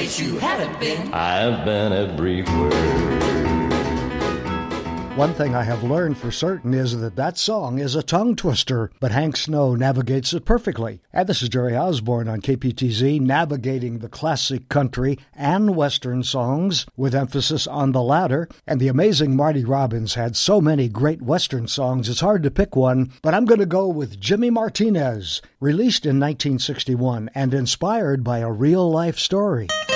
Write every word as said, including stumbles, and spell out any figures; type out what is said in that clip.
place you haven't been. I've been everywhere. One thing I have learned for certain is that that song is a tongue twister, but Hank Snow navigates it perfectly. And this is Jerry Osborne on K P T Z, navigating the classic country and western songs, with emphasis on the latter. And the amazing Marty Robbins had so many great western songs, it's hard to pick one, but I'm going to go with Jimmy Martinez, released in nineteen sixty-one and inspired by a real-life story.